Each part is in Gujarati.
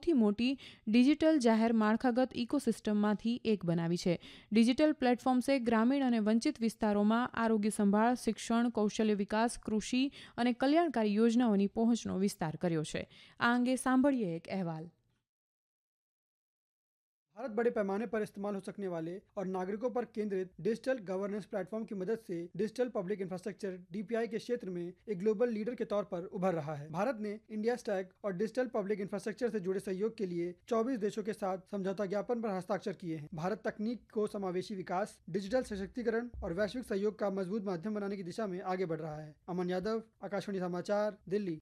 સૌથી મોટી ડિજિટલ જાહેર માળખાગત ઇકોસિસ્ટમમાંથી એક બનાવી છે. ડિજિટલ પ્લેટફોર્મ્સે ગ્રામીણ અને વંચિત વિસ્તારોમાં આરોગ્ય સંભાળ, શિક્ષણ, કૌશલ્ય વિકાસ, કૃષિ અને કલ્યાણકારી યોજનાઓની પહોંચનો વિસ્તાર કર્યો છે. આ અંગે સાંભળીએ એક અહેવાલ. भारत बड़े पैमाने पर इस्तेमाल हो सकने वाले और नागरिकों पर केंद्रित डिजिटल गवर्नेंस प्लेटफॉर्म की मदद से डिजिटल पब्लिक इंफ्रास्ट्रक्चर (DPI) के क्षेत्र में एक ग्लोबल लीडर के तौर पर उभर रहा है. भारत ने इंडिया स्टैक और डिजिटल पब्लिक इंफ्रास्ट्रक्चर से जुड़े सहयोग के लिए 24 देशों के साथ समझौता ज्ञापन पर हस्ताक्षर किए हैं. भारत तकनीक को समावेशी विकास, डिजिटल सशक्तिकरण और वैश्विक सहयोग का मजबूत माध्यम बनाने की दिशा में आगे बढ़ रहा है. अमन यादव, आकाशवाणी समाचार, दिल्ली.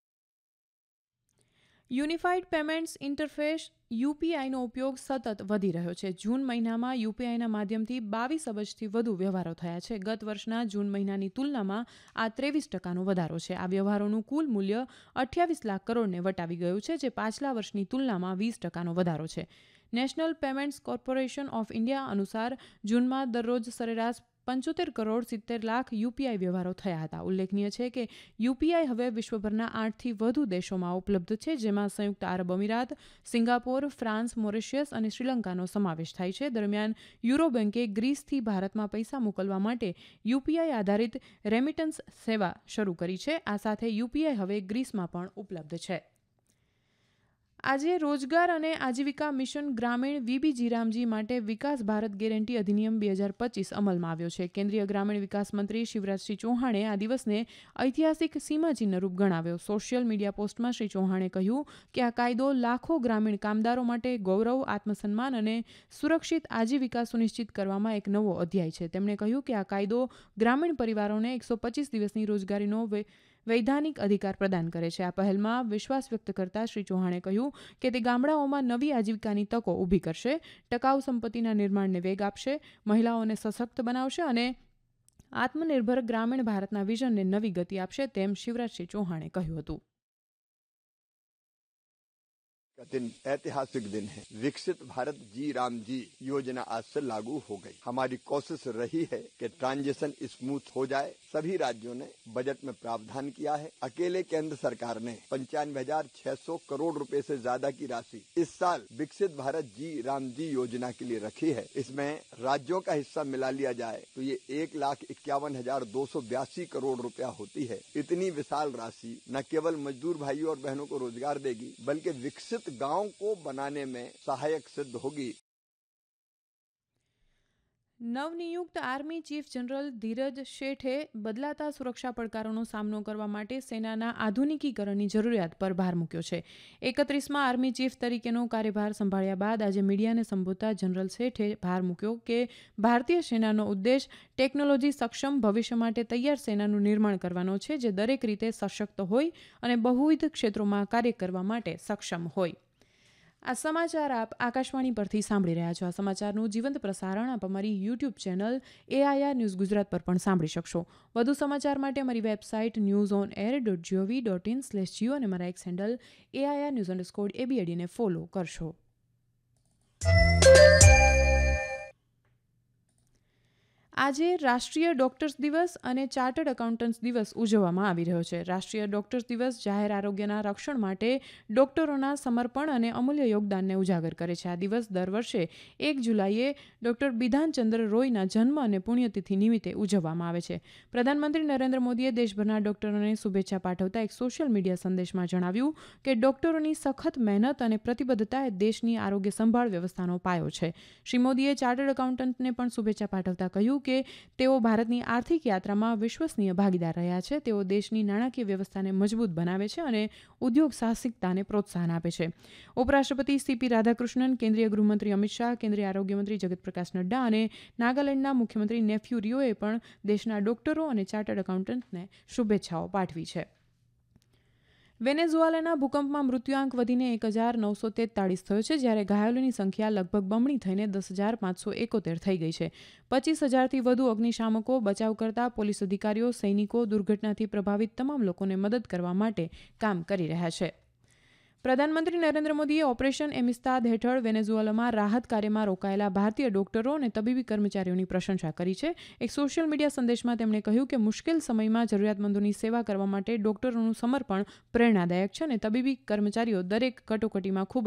યુનિફાઈડ પેમેન્ટ્સ ઇન્ટરફેસ યુપીઆઈનો ઉપયોગ સતત વધી રહ્યો છે. જૂન મહિનામાં યુપીઆઈના માધ્યમથી 22 અબજથી વધુ વ્યવહારો થયા છે. ગત વર્ષના જૂન મહિનાની તુલનામાં આ 23% વધારો છે. આ વ્યવહારોનું કુલ મૂલ્ય 28 લાખ કરોડને વટાવી ગયું છે, જે પાછલા વર્ષની તુલનામાં 20% વધારો છે. National payments corporation of India અનુસાર જૂનમાં દરરોજ સરેરાશ 75 કરોડ 70 લાખ યુપીઆઈ વ્યવહારો થયા હતા. ઉલ્લેખનીય છે કે યુપીઆઈ હવે વિશ્વભરના 8થી વધુ દેશોમાં ઉપલબ્ધ છે, જેમાં સંયુક્ત આરબ અમીરાત, સિંગાપોર, ફ્રાન્સ, મોરિશિયસ અને શ્રીલંકાનો સમાવેશ થાય છે. દરમિયાન યુરો બેન્કે ગ્રીસથી ભારતમાં પૈસા મોકલવા માટે યુપીઆઈ આધારિત રેમિટન્સ સેવા શરૂ કરી છે. આ સાથે યુપીઆઈ હવે ગ્રીસમાં પણ ઉપલબ્ધ છે. આજે રોજગાર અને આજીવિકા મિશન ગ્રામીણ વીબીજીરામજી માટે વિકાસ ભારત ગેરંટી અધિનિયમ 2025 અમલમાં આવ્યો છે. કેન્દ્રીય ગ્રામીણ વિકાસ મંત્રી શિવરાજસિંહ ચૌહાણે આ દિવસને ઐતિહાસિક સીમાચિહ્નરૂપ ગણાવ્યો. સોશિયલ મીડિયા પોસ્ટમાં શ્રી ચૌહાણે કહ્યું કે આ કાયદો લાખો ગ્રામીણ કામદારો માટે ગૌરવ, આત્મસન્માન અને સુરક્ષિત આજીવિકા સુનિશ્ચિત કરવામાં એક નવો અધ્યાય છે. તેમણે કહ્યું કે આ કાયદો ગ્રામીણ પરિવારોને 125 દિવસની રોજગારીનો વૈધાનિક અધિકાર પ્રદાન કરે છે. આ પહેલમાં વિશ્વાસ વ્યક્ત કરતા શ્રી ચૌહાણે કહ્યું કે તે ગામડાઓમાં નવી આજીવિકાની તકો ઊભી કરશે, ટકાઉ સંપત્તિના નિર્માણને વેગ આપશે, મહિલાઓને સશક્ત બનાવશે અને આત્મનિર્ભર ગ્રામીણ ભારતના વિઝનને નવી ગતિ આપશે, તેમ શિવરાજસિંહ ચૌહાણે કહ્યું હતું. दिन ऐतिहासिक दिन है. विकसित भारत जी राम जी योजना आज से लागू हो गई. हमारी कोशिश रही है कि ट्रांजिशन स्मूथ हो जाए. सभी राज्यों ने बजट में प्रावधान किया है. अकेले केंद्र सरकार ने 95,600 करोड़ रुपए से ज्यादा की राशि इस साल विकसित भारत जी राम जी योजना के लिए रखी है. इसमें राज्यों का हिस्सा मिला लिया जाए तो ये 1,51,282 करोड़ रुपया होती है. इतनी विशाल राशि न केवल मजदूर भाइयों और बहनों को रोजगार देगी, बल्कि विकसित गांव को बनाने में सहायक सिद्ध होगी. નવનિયુક્ત આર્મી ચીફ જનરલ ધીરજ શેઠે બદલાતા સુરક્ષા પડકારોનો સામનો કરવા માટે સેનાના આધુનિકીકરણની જરૂરિયાત પર ભાર મૂક્યો છે. 31મા આર્મી ચીફ તરીકેનો કાર્યભાર સંભાળ્યા બાદ આજે મીડિયાને સંબોધતા જનરલ શેઠે ભાર મૂક્યો કે ભારતીય સેનાનો ઉદ્દેશ ટેકનોલોજી સક્ષમ, ભવિષ્ય માટે તૈયાર સેનાનું નિર્માણ કરવાનો છે, જે દરેક રીતે સશક્ત હોય અને બહુવિધ ક્ષેત્રોમાં કાર્ય કરવા માટે સક્ષમ હોય. આ સમાચાર આપ આકાશવાણી પરથી સાંભળી રહ્યા છો. આ સમાચારનું જીવંત પ્રસારણ આપ અમારી YouTube channel AIR news Gujarat પર પણ સાંભળી શકશો. વધુ સમાચાર માટે અમારી વેબસાઇટ newsonair.gov.in/geo અને મારા એક્સ હેન્ડલ AIR_ABAD ને ફોલો કરશો. આજે રાષ્ટ્રીય ડોક્ટર્સ દિવસ અને ચાર્ટર્ડ એકાઉન્ટન્ટ્સ દિવસ ઉજવવામાં આવી રહ્યો છે. રાષ્ટ્રીય ડોક્ટર્સ દિવસ જાહેર આરોગ્યના રક્ષણ માટે ડોક્ટરોના સમર્પણ અને અમૂલ્ય યોગદાનને ઉજાગર કરે છે. આ દિવસ દર વર્ષે 1 જુલાઈએ ડોક્ટર બિધાનચંદ્ર રોયના જન્મ અને પુણ્યતિથિ નિમિત્તે ઉજવવામાં આવે છે. પ્રધાનમંત્રી નરેન્દ્ર મોદીએ દેશભરના ડોક્ટરોને શુભેચ્છા પાઠવતા એક સોશિયલ મીડિયા સંદેશમાં જણાવ્યું કે ડોક્ટરોની સખત મહેનત અને પ્રતિબદ્ધતા એ દેશની આરોગ્ય સંભાળ વ્યવસ્થાનો પાયો છે. શ્રી મોદીએ ચાર્ટર્ડ એકાઉન્ટન્ટને પણ શુભેચ્છા પાઠવતા કહ્યું કે તેઓ ભારતની આર્થિક યાત્રામાં વિશ્વસનીય ભાગીદાર રહ્યા છે. તેઓ દેશની નાણાકીય વ્યવસ્થાને મજબૂત બનાવે છે અને ઉદ્યોગ સાહસિકતાને પ્રોત્સાહન આપે છે. ઉપરાષ્ટ્રપતિ CP રાધાકૃષ્ણન, કેન્દ્રીય ગૃહમંત્રી અમિત શાહ, કેન્દ્રીય આરોગ્યમંત્રી જગત પ્રકાશ નડ્ડા અને નાગાલેન્ડના મુખ્યમંત્રી નેફ્યુ રિયોએ પણ દેશના ડોક્ટરો અને ચાર્ટર્ડ એકાઉન્ટન્ટને શુભેચ્છાઓ પાઠવી છે. વેનેઝુએલાના ભૂકંપમાં મૃત્યુઆંક વધીને 1,943 થયો છે, જ્યારે ઘાયલોની સંખ્યા લગભગ બમણી થઈને 10,571 થઈ ગઈ છે. 25,000થી વધુ અગ્નિશામકો, બચાવ કરતા પોલીસ અધિકારીઓ, સૈનિકો દુર્ઘટનાથી પ્રભાવિત તમામ લોકોને મદદ કરવા માટે કામ કરી રહ્યા છે. પ્રધાનમંત્રી નરેન્દ્ર મોદીએ ઓપરેશન એમિસ્તાદ હેઠળ વેનેઝુએલામાં રાહત કાર્યમાં રોકાયેલા ભારતીય ડોક્ટરો અને તબીબી કર્મચારીઓની પ્રશંસા કરી છે. એક સોશિયલ મીડિયા સંદેશમાં તેમણે કહ્યું કે મુશ્કેલ સમયમાં જરૂરિયાતમંદોની સેવા કરવા માટે ડોક્ટરોનું સમર્પણ પ્રેરણાદાયક છે અને તબીબી કર્મચારીઓ દરેક કટોકટીમાં ખૂબ